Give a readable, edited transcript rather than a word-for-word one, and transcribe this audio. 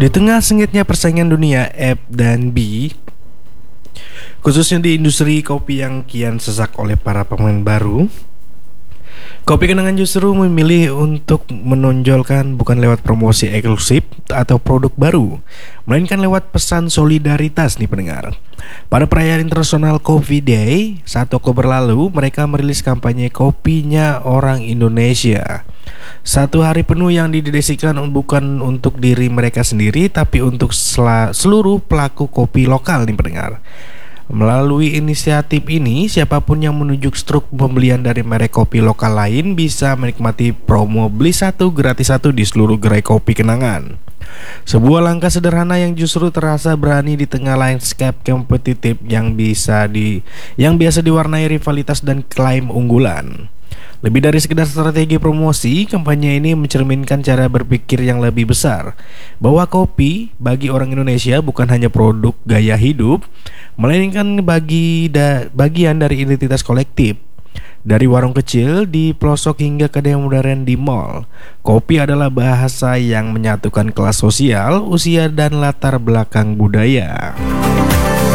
Di tengah sengitnya persaingan dunia F&B, khususnya di industri kopi yang kian sesak oleh para pemain baru, Kopi Kenangan justru memilih untuk menonjolkan bukan lewat promosi eksklusif atau produk baru, melainkan lewat pesan solidaritas nih pendengar. Pada perayaan International Coffee Day 1 Oktober lalu, mereka merilis kampanye Kopinya Orang Indonesia. Satu hari penuh yang didedikasikan bukan untuk diri mereka sendiri, tapi untuk seluruh pelaku kopi lokal nih pendengar. Melalui inisiatif ini, siapapun yang menunjuk struk pembelian dari merek kopi lokal lain bisa menikmati promo beli satu gratis satu di seluruh gerai Kopi Kenangan. Sebuah langkah sederhana yang justru terasa berani di tengah landscape kompetitif yang biasa diwarnai rivalitas dan klaim unggulan. Lebih dari sekedar strategi promosi, kampanye ini mencerminkan cara berpikir yang lebih besar, bahwa kopi bagi orang Indonesia bukan hanya produk gaya hidup, melainkan bagian dari identitas kolektif. Dari warung kecil di pelosok hingga kedai modern di mall, kopi adalah bahasa yang menyatukan kelas sosial, usia, dan latar belakang budaya.